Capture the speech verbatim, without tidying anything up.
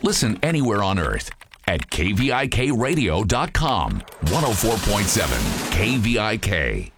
Listen anywhere on earth at K V I K radio dot com. one oh four point seven K V I K.